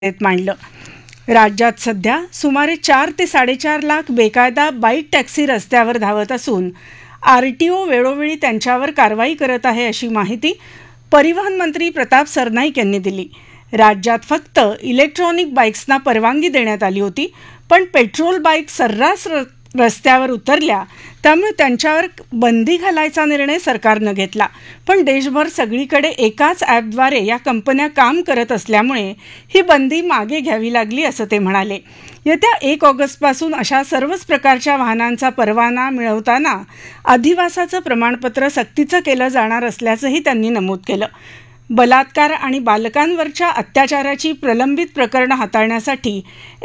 मांडलं. राज्यात सध्या सुमारे 4 ते 4.5 लाख बेकायदा बाईक टॅक्सी रस्त्यावर धावत असून आरटीओ वेळोवेळी त्यांच्यावर कारवाई करत आहे, अशी माहिती परिवहन मंत्री प्रताप सरनाईक यांनी दिली. राज्यात फक्त इलेक्ट्रॉनिक बाईक्सना परवानगी देण्यात आली होती, पण पेट्रोल बाईक सर्रास रस्त्यावर उतरल्या, त्यामुळे त्यांच्यावर बंदी घालायचा निर्णय सरकारनं घेतला. पण देशभर सगळीकडे एकाच ॲपद्वारे या कंपन्या काम करत असल्यामुळे ही बंदी मागे घ्यावी लागली, असं ते म्हणाले. येत्या 1 ऑगस्टपासून अशा सर्वच प्रकारच्या वाहनांचा परवाना मिळवताना अधिवासाचं प्रमाणपत्र सक्तीचं केलं जाणार असल्याचंही त्यांनी नमूद केलं. बलात्कार आणि बालकांवरच्या अत्याचाराची प्रलंबित प्रकरणं हाताळण्यासाठी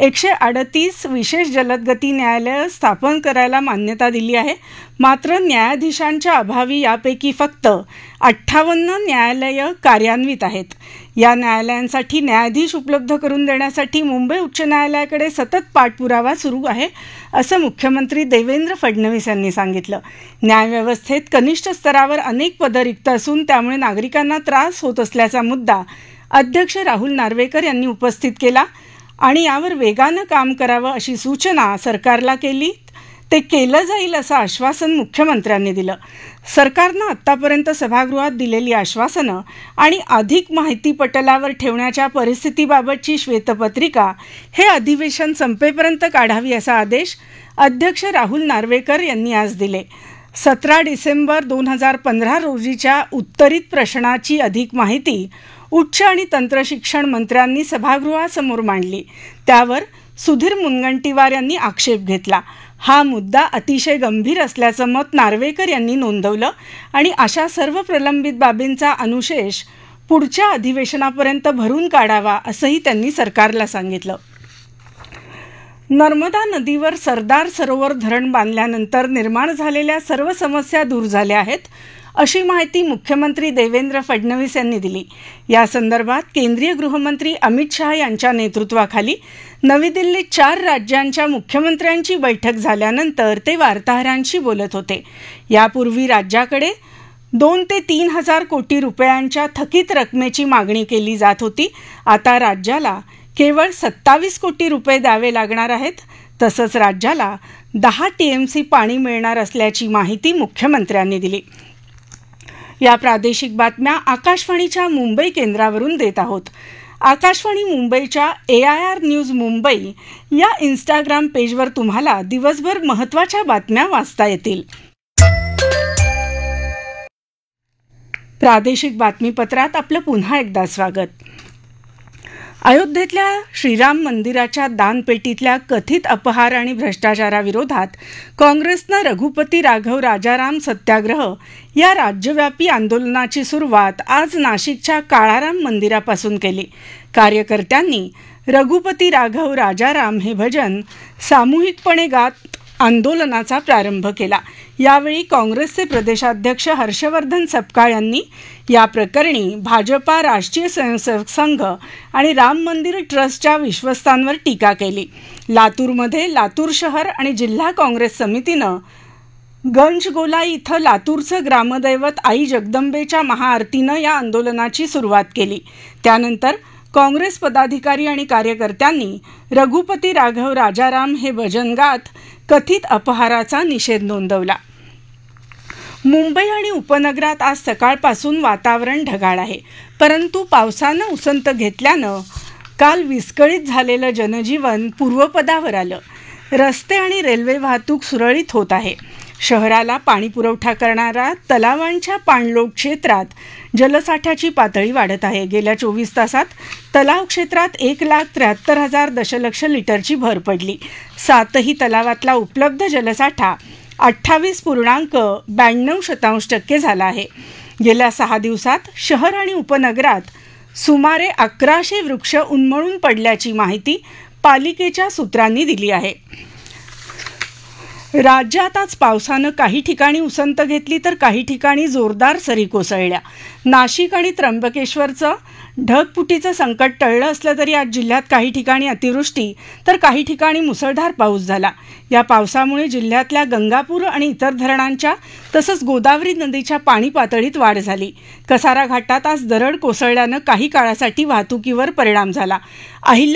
138 विशेष जलदगती न्यायालयं स्थापन करायला मान्यता दिली आहे. मात्र न्यायाधीशांच्या अभावी यापैकी फक्त 58 न्यायालयं कार्यान्वित आहेत. या न्यायालयांसाठी न्यायाधीश उपलब्ध करून देण्यासाठी मुंबई उच्च न्यायालयाकडे सतत पाठपुरावा सुरू आहे, असं मुख्यमंत्री देवेंद्र फडणवीस यांनी सांगितलं. न्यायव्यवस्थेत कनिष्ठ स्तरावर अनेक पदं रिक्त असून त्यामुळे नागरिकांना त्रास होत असल्याचा मुद्दा अध्यक्ष राहुल नार्वेकर यांनी उपस्थित केला आणि यावर वेगानं काम करावं अशी सूचना सरकारला केली. ते केलं जाईल असं आश्वासन मुख्यमंत्र्यांनी दिलं. सरकारनं आत्तापर्यंत सभागृहात दिलेली आश्वासनं आणि अधिक माहिती पटलावर ठेवण्याच्या परिस्थितीबाबतची श्वेतपत्रिका हे अधिवेशन संपेपर्यंत काढावी, असा आदेश अध्यक्ष राहुल नार्वेकर यांनी आज दिले. 17 डिसेंबर 2015 रोजीच्या उत्तरित प्रश्नाची अधिक माहिती उच्च आणि तंत्रशिक्षण मंत्र्यांनी सभागृहासमोर मांडली. त्यावर सुधीर मुनगंटीवार यांनी आक्षेप घेतला. हा मुद्दा अतिशय गंभीर असल्याचं मत नार्वेकर यांनी नोंदवलं आणि अशा सर्व प्रलंबित बाबींचा अनुशेष पुढच्या अधिवेशनापर्यंत भरून काढावा, असंही त्यांनी सरकारला सांगितलं. नर्मदा नदीवर सरदार सरोवर धरण बांधल्यानंतर निर्माण झालेल्या सर्व समस्या दूर झाल्या आहेत, अशी माहिती मुख्यमंत्री देवेंद्र फडणवीस यांनी दिली. या संदर्भात केंद्रीय गृहमंत्री अमित शहा यांच्या नेतृत्वाखाली नवी दिल्लीत 4 राज्यांच्या मुख्यमंत्र्यांची बैठक झाल्यानंतर ते वार्ताहरांशी बोलत होते. यापूर्वी राज्याकडे 2 ते 3 हजार कोटी रुपयांच्या थकीत रकमेची मागणी केली जात होती. आता राज्याला केवळ 27 कोटी रुपये द्यावे लागणार आहेत. तसंच राज्याला 10 TMC पाणी मिळणार असल्याची माहिती मुख्यमंत्र्यांनी दिली. या प्रादेशिक बातम्या आकाशवाणीच्या मुंबई केंद्रावरून देत आहोत. आकाशवाणी मुंबईच्या AIR न्यूज मुंबई या इंस्टाग्राम पेजवर तुम्हाला दिवसभर महत्त्वाच्या बातम्या वाचता येतील. प्रादेशिक बातमीपत्रात आपलं पुन्हा एकदा स्वागत. अयोध्येतल्या श्रीराम मंदिराच्या दानपेटीतल्या कथित अपहार आणि भ्रष्टाचाराविरोधात काँग्रेसनं रघुपती राघव राजाराम सत्याग्रह या राज्यव्यापी आंदोलनाची सुरुवात आज नाशिकच्या काळाराम मंदिरापासून केली. कार्यकर्त्यांनी रघुपती राघव राजाराम हे भजन सामूहिकपणे गात आंदोलनाचा प्रारंभ केला. यावेळी काँग्रेसचे प्रदेशाध्यक्ष हर्षवर्धन सपकाळ यांनी या प्रकरणी भाजपा, राष्ट्रीय स्वयंसेवक संघ आणि राम मंदिर ट्रस्टच्या विश्वस्तांवर टीका केली. लातूरमध्ये लातूर शहर आणि जिल्हा काँग्रेस समितीनं गंजगोलाई इथं लातूरचं ग्रामदैवत आई जगदंबेच्या महाआरतीनं या आंदोलनाची सुरुवात केली. त्यानंतर काँग्रेस पदाधिकारी आणि कार्यकर्त्यांनी रघुपती राघव राजाराम हे भजन गात कथित अपहाराचा निषेध नोंदवला. मुंबई आणि उपनगरात आज सकाळपासून वातावरण ढगाळ आहे, परंतु पावसानं उसंत घेतल्यानं काल विस्कळीत झालेलं जनजीवन पूर्वपदावर आलं. रस्ते आणि रेल्वे वाहतूक सुरळीत होत आहे. शहराला पाणी पुरवठा करणाऱ्या तलावांच्या पाणलोट क्षेत्रात जलसाठ्याची पातळी वाढत आहे. गेल्या 24 तासात तलाव क्षेत्रात 1,73,000 दशलक्ष लिटरची भर पडली. 7ही तलावातला उपलब्ध जलसाठा 28.92% झाला आहे. गेल्या 6 दिवसात शहर आणि उपनगरात सुमारे 1100 वृक्ष उन्मळून पडल्याची माहिती पालिकेच्या सूत्रांनी दिली आहे. राज्यात आज पावसानं काही ठिकाणी उसंत घेतली तर काही ठिकाणी जोरदार सरी कोसळल्या. नाशिक आणि त्र्यंबकेश्वरचं ढगफुटीचं संकट टळलं असलं तरी आज जिल्ह्यात काही ठिकाणी अतिवृष्टी तर काही ठिकाणी मुसळधार पाऊस झाला. या पावसामुळे जिल्ह्यातल्या गंगापूर आणि इतर धरणांच्या तसंच गोदावरी नदीच्या पाणी पातळीत वाढ झाली. कसारा घाटात आज दरड कोसळल्यानं काही काळासाठी वाहतुकीवर परिणाम झाला.